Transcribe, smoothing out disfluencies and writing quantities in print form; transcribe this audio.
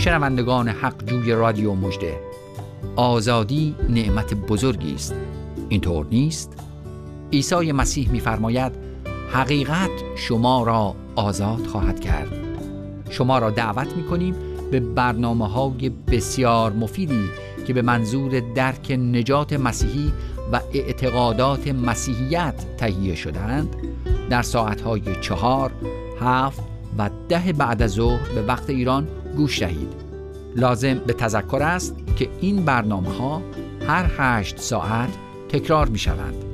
شنوندگان حق جوی رادیو مژده، آزادی نعمت بزرگی است، اینطور نیست؟ عیسی مسیح می‌فرماید حقیقت شما را آزاد خواهد کرد. شما را دعوت می‌کنیم به برنامه‌های بسیار مفیدی که به منظور درک نجات مسیحی و اعتقادات مسیحیت تهیه شده‌اند در ساعت‌های 4، 7 و 10 بعد از ظهر به وقت ایران گوش دهید. لازم به تذکر است که این برنامه‌ها هر 8 ساعت تکرار می‌شوند.